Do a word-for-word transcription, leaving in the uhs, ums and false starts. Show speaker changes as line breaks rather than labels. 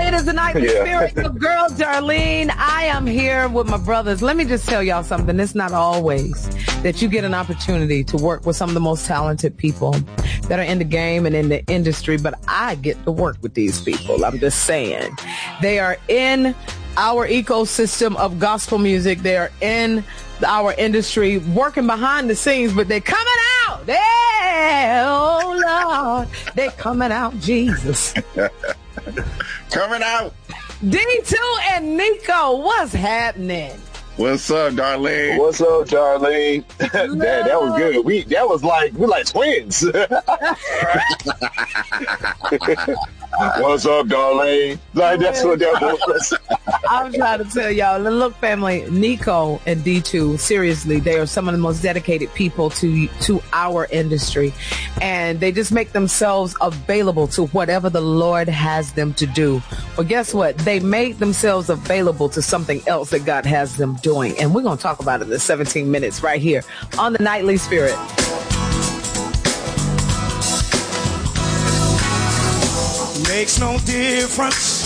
It is the Nightly
Yeah.
Spirit, your girl Darlene. I am here with my brothers. Let me just tell y'all something. It's not always that you get an opportunity to work with some of the most talented people that are in the game and in the industry, but I get to work with these people. I'm just saying. They are in our ecosystem of gospel music. They are in our industry working behind the scenes, but they're coming out. Hey, oh Lord, they're coming out, Jesus.
Coming out.
D two and Nico, what's happening?
What's up, Darlene?
What's up, Darlene? that, that was good. We that was like we like twins. What's up, Darlene? Like that's what that was.
I'm trying to tell y'all, look, family, Nico and D two, seriously, they are some of the most dedicated people to to our industry, and they just make themselves available to whatever the Lord has them to do. But guess what? They made themselves available to something else that God has them doing, and we're going to talk about it in the seventeen minutes right here on the Nightly Spirit.
Makes no difference